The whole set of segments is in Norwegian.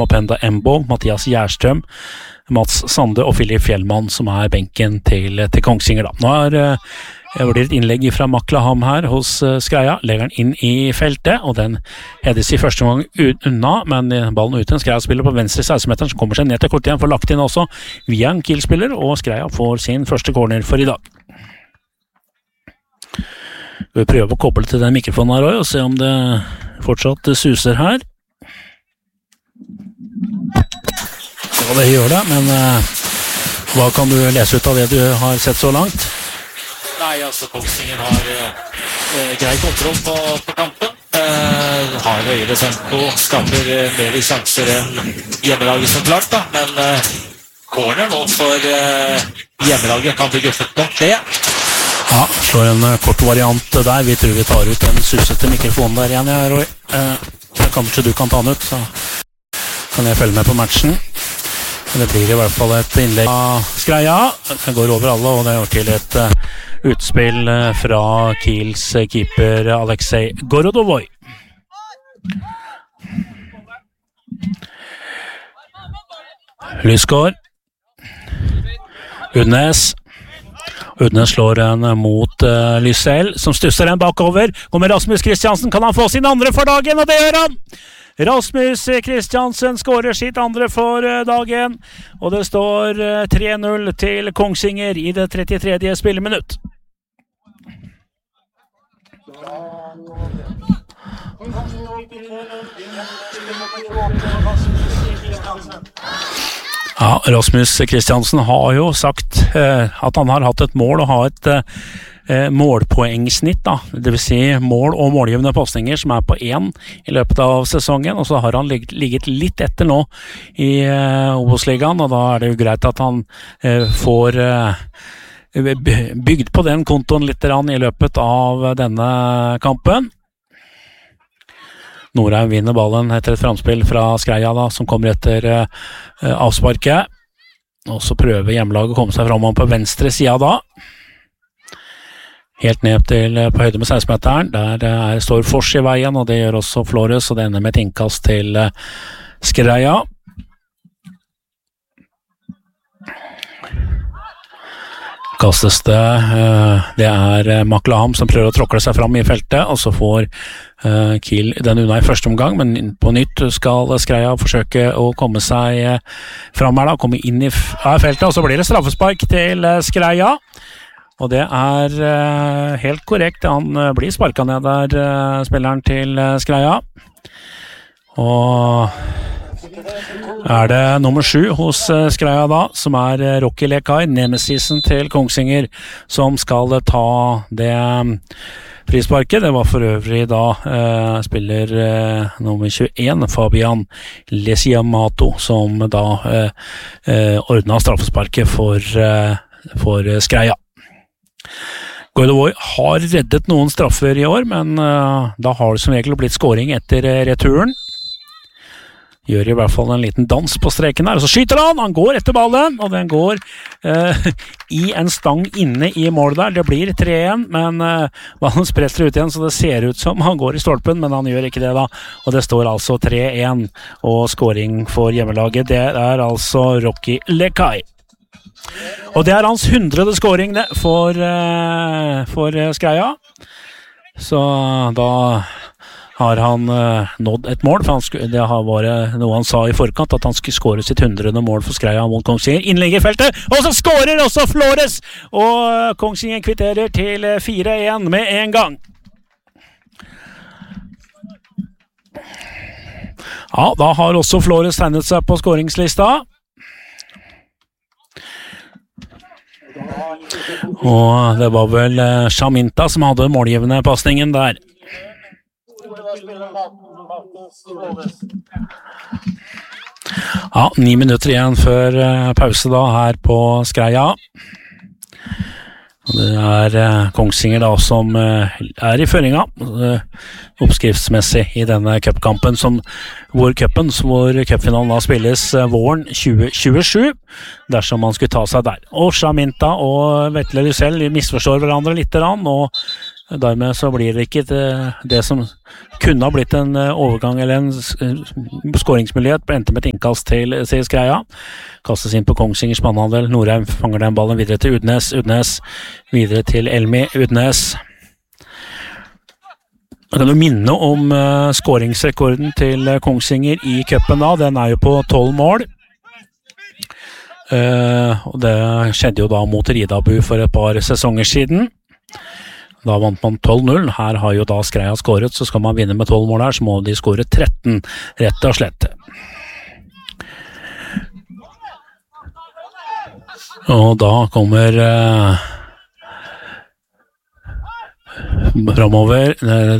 Mapenda Embo, Mathias Gjerstrøm, Mats Sande og Philip Fjellmann som benken til Kongsvinger da. Nå det blir et innlegg fra Maklaham her hos Skreia, legger den inn i feltet, og den hedes i første gang unna, men ballen uten. Skreia spiller på venstre 16-meteren, som kommer seg ned til kort igjen, får lagt inn også via en Kiel-spiller, og Skreia får sin første corner for i dag. Vi prøver å koble til den mikrofonen her også, og se om det fortsatt suser her. Ja, det gjør det, men hva kan du lese ut av det du har sett så langt? Nei, altså Kongsvinger har grei kontroll på kampen. Har høyere tempo, skaper mer sjanser enn hjemmelaget som klart da. Men corner nå for hjemmelaget kan bli guffet nok det. Ja, slår en kort variant der. Vi tror vi tar ut den susete mikrofonen der igjen, Roy. Kanskje du kan ta den ut, så kan jeg følge med på matchen. Det blir i hvert fall et innlegg av Skreia. Det går over alle, og det gjør til et utspill fra Kiels keeper Aleksej Gorodovoj. Lysgård. Udnes slår en mot Lysell, som stusser en bakover. Kommer Rasmus Kristiansen, kan han få sin andre for dagen, og det gjør han! Rasmus Kristiansen skårer sitt andre for dagen, og det står 3-0 til Kongsvinger i det 33. spilleminutt. Ja, Rasmus Kristiansen har jo sagt at han har hatt et mål å ha et målpoengsnitt da, det vil si mål og målgivende pasninger som på 1 i løpet av sesongen, og så har han ligget litt etter nå i Obos-ligaen, og da det jo greit at han får bygd på den kontoen litt i løpet av denne kampen. Norheim vinner ballen etter et framspill fra Skreia da, som kommer etter avsparket, og så prøver hjemmelaget å komme seg fram på venstre siden da. Helt ned til på høyde med 16-meteren, der står Fors i veien, og det gjør også Flores, og det ender med et innkast til Skreia. Kastes det Maklaham som prøver å tråkle seg fram i feltet, og så får Kiel den unna i første omgang, men på nytt skal Skreia forsøke å komme seg fram her da, komme inn i feltet, og så blir det straffespark til Skreia. Og det helt korrekt, han blir sparket ned der, spilleren til Skreia. Og det nummer 7 hos Skreia da, som Rocky Lekaj, nemesisen til Kongsvinger, som skal ta det frisparket. Det var for øvrig da spiller nummer 21, Fabian Lesiamato, som da ordnet straffesparket for Skreia. Gorodovoj har reddet noen straffer i år, men da har det som regel blitt scoring etter returen. Gjør i hvert fall en liten dans på streken her, og så skyter han går etter ballen, og den går i en stang inne i mål der. Det blir 3-1, men ballen spretter ut igjen, så det ser ut som han går i stolpen, men han gjør ikke det da, og det står altså 3-1, og scoring for hjemmelaget, det altså Rocky Lekaj. Og det hans 100. scoring for Skreia. Så da har han nådd et mål, for det var noe han sa i forkant, at han skulle score sitt 100. mål for Skreia mot Kongsvinger. Innlegg i feltet, og så scorer også Flores! Og Kongsvinger kvitterer til 4-1 med en gang. Ja, da har også Flores tegnet seg på scoringslista. Og det var vel Shaminta som hadde målgivende passningen der. Ja, 9 minutter igjen før pause da her på Skreia. Det Kongsvinger da som i føringa oppskriftsmessig i denne cupkampen hvor cupfinalen da spilles våren 2027 dersom man skulle ta seg der. Og Shaminta og Vetle Lysell misforstår hverandre litt og Dermed så blir det ikke det som kunne ha blitt en overgang eller en skåringsmulighet, endte med et innkast til Skreia. Kastes inn på Kongsingers banehalvdel. Norheim fanger den ballen videre til Udnes. Udnes videre til Elmi. Udnes. Jeg kan jo minne om skåringsrekorden til Kongsvinger i cupen da. Den jo på 12 mål. Og det skjedde jo da mot Ridabu for et par sesonger siden. Da vant man 12-0. Her har jo da Skreia skåret, så skal man vinne med 12 mål her, så må de skåre 13, rett og slett. Og da kommer fremover,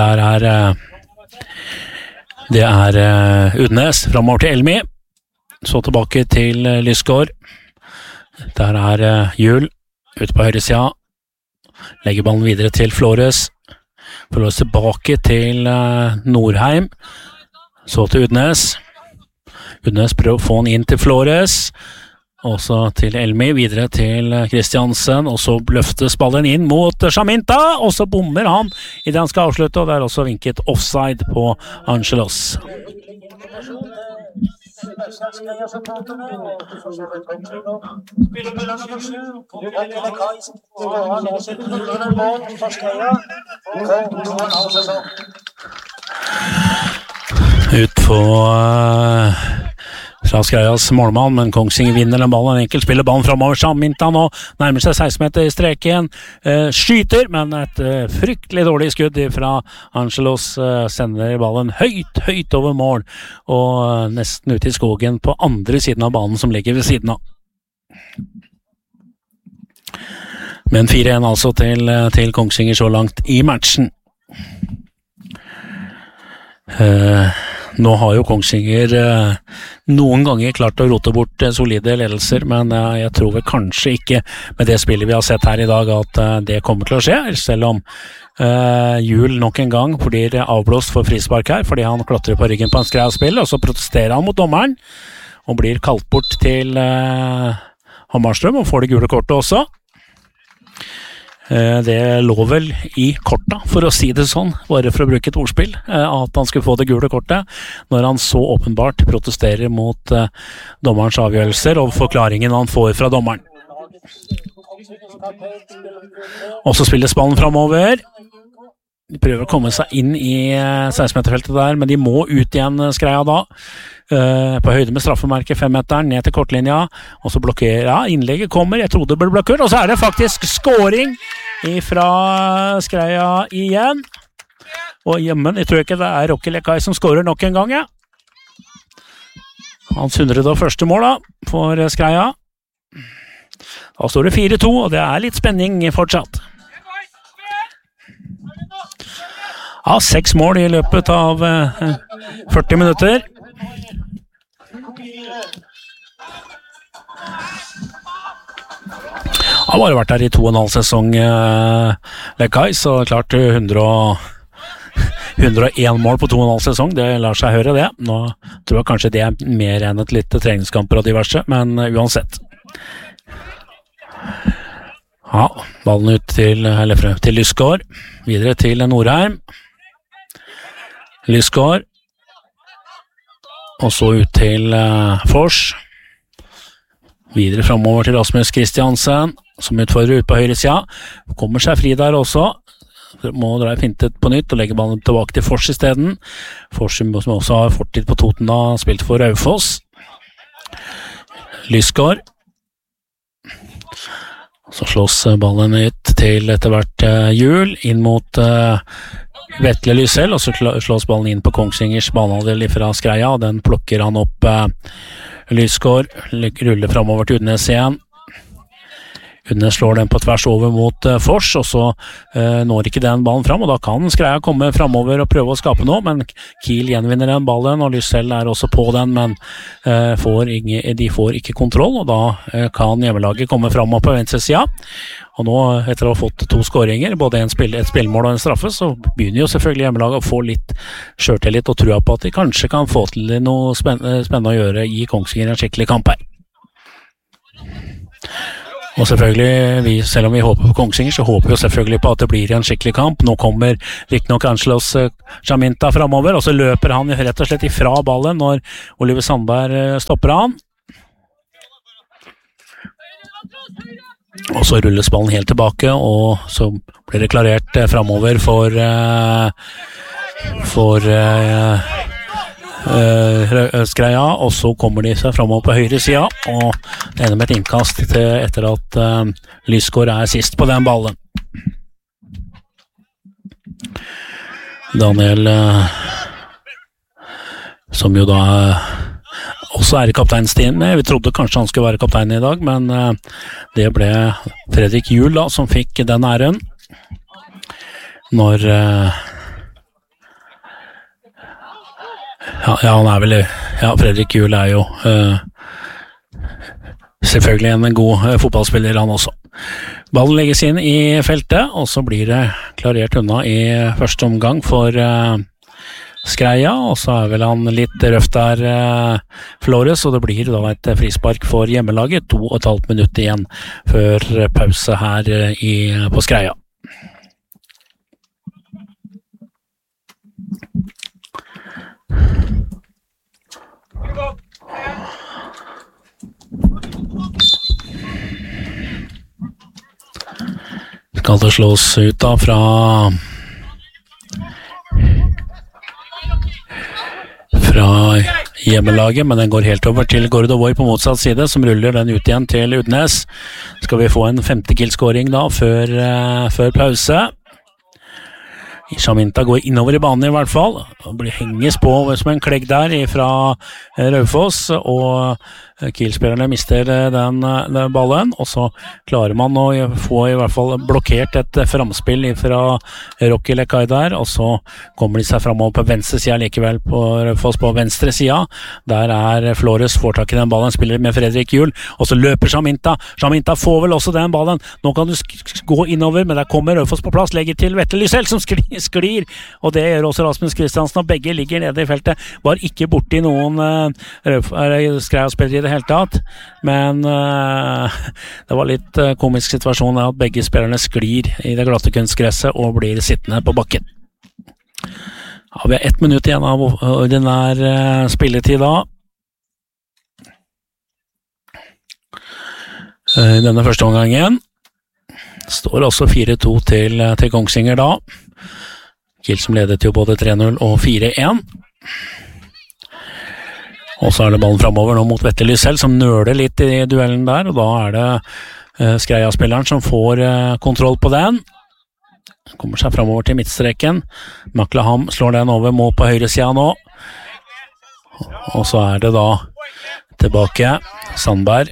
det Udnes, fremover til Elmi, så tilbake til Lysgård. Der Hjul, ute på høyre sida. Legger ballen videre til Flores. Flores tilbake til Norheim. Så til Udnes. Udnes prøver å få den inn til Flores. Og så til Elmi, videre til Kristiansen. Og så løftes ballen inn mot Shaminta. Og så bommer han i det han skal avslutte. Og det også vinket offside på Angelos. Ut på fra Skreias målmann, men Kongsvinger vinner den ballen. Enkelt spiller ballen fremover. Shaminta nå nærmer seg 16 meter i streken. Skyter, men et fryktelig dårlig skudd fra Angelos. Sender ballen høyt over mål, og nesten ute i skogen på andre siden av banen som ligger ved siden av. Men 4-1 altså til Kongsvinger så langt i matchen. Nå har jo Kongsvinger noen ganger klart å rote bort solide ledelser, men jeg tror vel kanskje ikke med det spillet vi har sett her i dag at det kommer til å skje, selv om Hjul nok en gang blir avblåst for frispark her, fordi han klatrer på ryggen på en Skreia-spill, og så protesterer han mot dommeren, og blir kalt bort til Hammarstrøm, og får det gule kortet også. Det lå vel i korta, for å si det sånn, bare for å bruke et ordspill, at han skulle få det gule kortet, når han så åpenbart protesterer mot dommerens avgjørelser og forklaringen han får fra dommeren. Og så spilles ballen fremover. De prøver å komme seg inn i 16-meterfeltet der, men de må ut igjen, Skreia da. På høyde med straffemerket 5-meteren, ned til kortlinja, og så blokkerer, innlegget kommer, jeg trodde det ble blokkert, og så det faktisk skåring fra Skreia igjen. Og hjemmen, jeg tror ikke det Rocky Lekai som skårer nok en gang, ja. Hans 101. mål da, for Skreia. Da står det 4-2, og det litt spenning fortsatt. Ja, 6 mål i løpet av 40 minutter. Han har bare vært der i 2,5 sesong, Lekai, så klart 101 mål på 2,5 sesong, det lar seg høre det. Nå tror jeg kanskje det mer enn et litt treningskamper og diverse, men uansett. Ja, ballen ut til Lysgård, videre til Norheim. Lysgård, og så ut til Fors. Videre fremover til Rasmus Kristiansen, som utfordrer ut på høyre sida. Kommer seg fri der også. Må dra fintet på nytt og legge ballen tilbake til Fors i stedet. Fors som også har fortid på Toten da, spilt for Raufoss. Lysgård. Så slås ballen ut til etter hvert Hjul inn mot Vetle Lysell, og så slås ballen inn på Kongsvingers banehalvdel fra Skreia, og den plukker han opp Lysgård, ruller fremover til Udnes igjen. Udnes slår den på tvers over mot Fors, og så når ikke den ballen fram, og da kan Skreia komme fremover og prøve å skape noe, men Kiel gjenvinner den ballen, og Lysell også på den, men de får ikke kontroll, og da kan hjemmelaget komme fram på venstre sida. Og nå, etter å ha fått 2 skåringer, både et spillmål og en straffe, så begynner jo selvfølgelig hjemmelaget å få litt selvtillit og trua på at de kanskje kan få til noe spennende å gjøre i Kongsvinger en skikkelig kamp her. Og selvfølgelig, selv om vi håper på Kongsvinger, så håper vi jo selvfølgelig på at det blir en skikkelig kamp. Nå kommer riktignok Angelos Chaminta fremover, og så løper han rett og slett ifra ballen når Oliver Sandberg stopper han. Og så rulles ballen helt tilbake, og så blir det klarert fremover for Skreia, og så kommer de seg fremover på høyre siden, og det ender med et innkast etter at Lysgård sist på den ballen. Daniel, som jo da også i kapteinstien med. Vi trodde kanskje han skulle være kaptein i dag, men det ble Fredrik Juhl da, som fikk den æren. Når han vel Fredrik Juhl jo selvfølgelig en god fotballspiller han også. Ballen legges inn i feltet, og så blir det klarert unna i første omgang for Skreia, og så vel han litt røft der Flores, og det blir da et frispark for hjemmelaget, 2,5 minutter igjen før pause her på Skreia. Skal det slås ut da fra hjemmelaget, men den går helt over til Gordovoy på motsatt side, som ruller den ut igjen til Udnes. Skal vi få en 5. kill-scoring da før pause. Chaminta går innover i banen i hvert fall, og henges på som en klegg der fra Raufoss, og Kiel-spillerne mister den ballen, og så klarer man å få i hvert fall blokkert et framspill fra Rocky Lekai der, og så kommer de seg fremover på venstre siden likevel på Raufoss på venstre siden. Der Flores får tak i den ballen, spiller med Fredrik Juhl, og så løper Chaminta. Chaminta får vel også den ballen. Nå kan du gå innover, men der kommer Raufoss på plass, legger til Vetle Lysell som sklir, og det gjør også Rasmus Kristiansen, og begge ligger nede i feltet. Var ikke borti noen Skreia-spillere i det hele tatt, men det var litt komisk situasjon at begge spillerne sklir i det glatte kunstgresset og blir sittende på bakken. Ja, vi har 1 minutt igjen av ordinær spilletid da. I denne første omgangen står også 4-2 til Kongsvinger da. Kiel som ledet jo både 3-0 og 4-1. Og så det ballen fremover nå mot Vetle Lysell, som nøler litt i duellen der, og da det Skreia-spilleren som får kontroll på den. Kommer seg fremover til midtstreken. Maklaham slår den over mål på høyre siden nå. Og så det da tilbake Sandberg.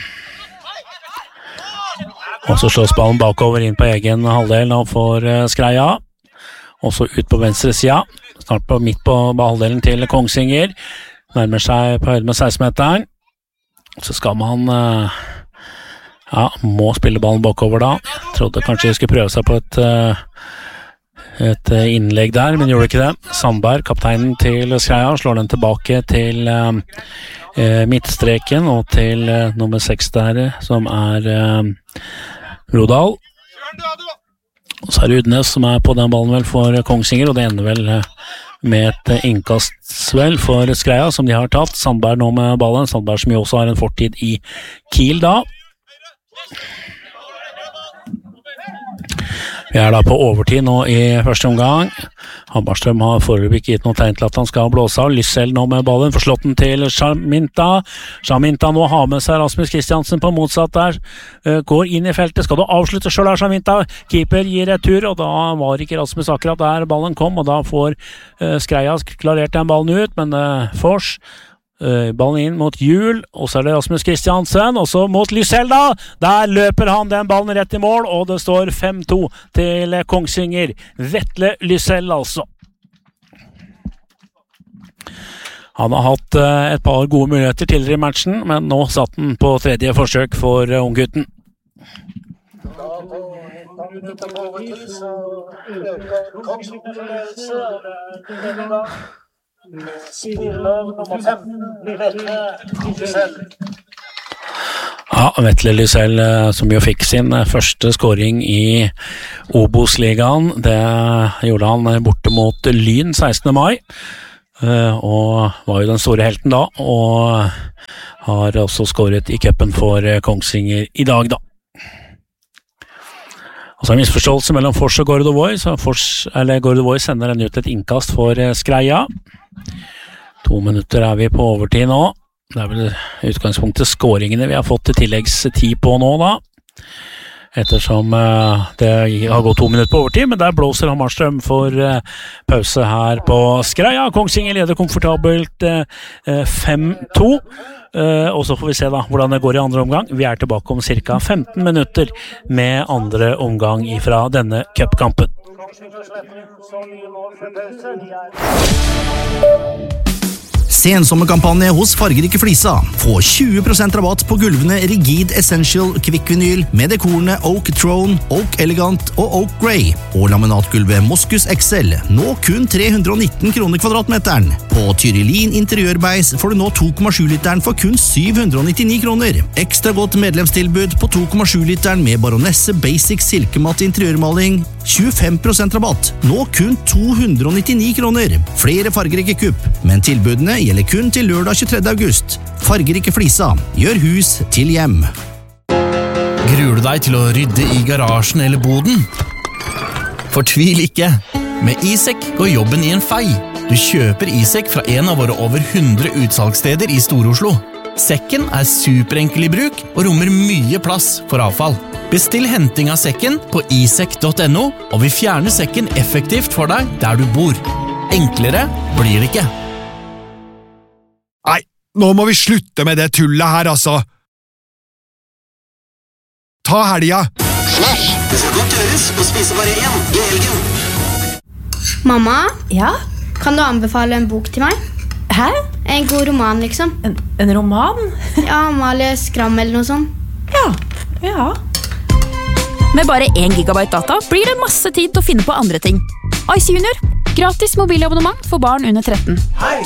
Og så slås ballen bakover inn på egen halvdel nå for Skreia. Og så ut på venstre siden. Snart midt på halvdelen til Kongsvinger. Nærmer seg på høyde med 16-meteren. Så skal man må spille ballen bakover da. Jeg trodde kanskje de skulle prøve seg på et innlegg der, men gjorde ikke det. Sandberg, kapteinen til Skreia, slår den tilbake til midtstreken og til nummer 6 der, som Rodal. Og så det Udnes som på den ballen vel for Kongsvinger, og det ender vel med et innkastsvel for Skreia som de har tatt. Sandberg nå med ballen, Sandberg som jo også har en fortid i Kiel da. Vi da på overtid nå i første omgang. Hammarstrøm har foreløpig ikke gitt noe tegn til at han skal blåse av. Lysell nå med ballen, forslått den til Chaminta. Chaminta nå har med seg Rasmus Kristiansen på motsatt der. Går inn i feltet. Skal du avslutte selv her, Chaminta? Keeper gir retur, og da var ikke Rasmus akkurat der ballen kom, og da får Skreia klarert den ballen ut, men Fors ballen inn mot Juhl, og så det Rasmus Kristiansen, og så mot Lysell da. Der løper han den ballen rett i mål, og det står 5-2 til Kongsvinger. Vetle Lysell altså. Han har hatt et par gode muligheter tidligere i matchen, men nå satt han på tredje forsøk for unggutten. Ja, Vetle Lysell, som jo fikk sin første scoring i Obos-ligaen, det gjorde han borte mot Lyn 16. mai, og var jo den store helten da, og har også scoret i cupen for Kongsvinger i dag da. Og så en misforståelse mellom Fors og Gordovoy, så Gordovoy sender den ut et innkast for Skreia. 2 minutter vi på overtid nå. Det vel utgangspunktet scoringene vi har fått til tilleggstid på nå da. Ettersom det har gått 2 minutter på overtid, men der blåser Hammarstrøm for pause her på Skreia. Kongsvinger leder komfortabelt 5-2. Og så får vi se da hvordan det går i andre omgang. Vi tilbake om cirka 15 minutter med andre omgang fra denne cupkampen. Sensommerkampanje hos Fargerike Flisa. Få 20% rabatt på gulvene Rigid Essential Kvikk Vinyl med dekorene Oak Throne, Oak Elegant og Oak Grey. Og laminatgulvet Moskus XL, nå kun 319 kroner kvadratmeteren. På Tyrilin Interiørbeis får du nå 2,7 literen for kun 799 kroner. Ekstra godt medlemstilbud på 2,7 literen med Baronesse Basic Silkematt interiørmaling. 25% rabatt, nå kun 299 kroner. Flere Fargerike kupp, men tilbudene gjelder kun til lørdag 23. august. Fargerike Flisa, gjør hus til hjem. Gruer du deg til å rydde i garasjen eller boden? Fortvil ikke. Med ISEC går jobben i en fei. Du kjøper ISEC fra en av våre over 100 utsalgssteder i Stor-Oslo. Sekken superenkel i bruk og rommer mye plass for avfall. Bestill henting av sekken på isek.no, og vi fjerner sekken effektivt for deg der du bor. Enklere blir det ikke. Nei, nå må vi slutte med det tullet her, altså. Ta helga. Flash, det skal godt gjøres å spise bare én i helgen. Mamma? Ja? Kan du anbefale en bok til meg? Hæ? En god roman, liksom. En roman? Ja, Amalie Skram eller noe sånt. Ja. Med bare 1 gigabyte data blir det masse tid til å finne på andre ting. Ice Junior, gratis mobilabonnement for barn under 13. Hei,